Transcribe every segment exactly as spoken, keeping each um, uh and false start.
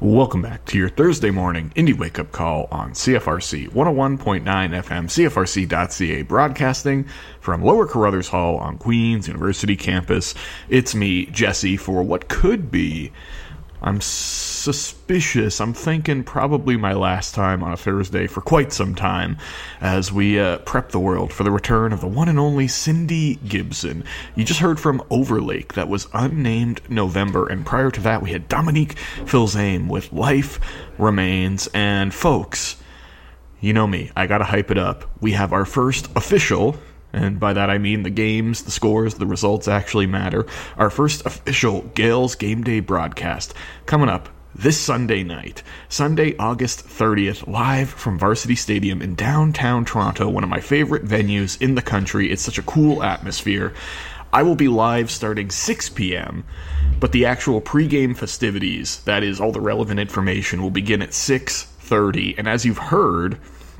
Welcome back to your Thursday morning Indie Wake Up Call on C F R C one oh one point nine F M, C F R C dot C A, broadcasting from Lower Carruthers Hall on Queen's University campus. It's me, Jesse, for what could be, I'm suspicious, I'm thinking probably my last time on a Thursday for quite some time, as we uh, prep the world for the return of the one and only Cindy Gibson. You just heard from Overlake, that was Unnamed November, and prior to that we had Dominique Filzame with Life Remains, and folks, you know me, I gotta hype it up. We have our first official, and by that I mean the games, the scores, the results actually matter, our first official Gales Game Day broadcast coming up this Sunday night, Sunday, August thirtieth, live from Varsity Stadium in downtown Toronto, one of my favorite venues in the country. It's such a cool atmosphere. I will be live starting six p.m., but the actual pregame festivities, that is all the relevant information, will begin at six thirty, and as you've heard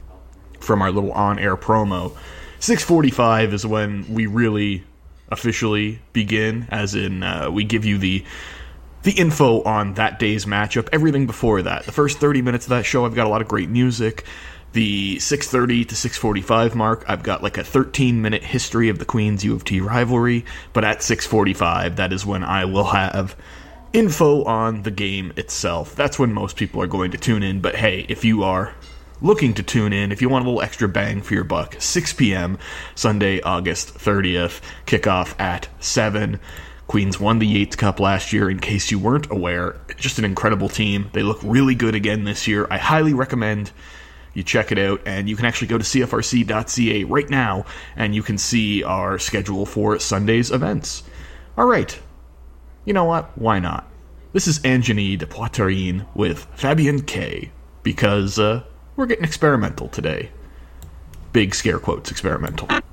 from our little on-air promo, six forty-five is when we really officially begin, as in uh, we give you the the info on that day's matchup, everything before that. The first thirty minutes of that show, I've got a lot of great music. The six thirty to six forty-five mark, I've got like a thirteen-minute history of the Queen's U of T rivalry, but at six forty-five, that is when I will have info on the game itself. That's when most people are going to tune in, but hey, if you are looking to tune in, if you want a little extra bang for your buck, six p.m. Sunday, August thirtieth, kickoff at seven. Queens won the Yates Cup last year, in case you weren't aware. Just an incredible team. They look really good again this year. I highly recommend you check it out, and you can actually go to C F R C dot C A right now, and you can see our schedule for Sunday's events. All right. You know what? Why not? This is Angenie de Poitrine with Fabian K, because uh, we're getting experimental today. Big scare quotes, experimental.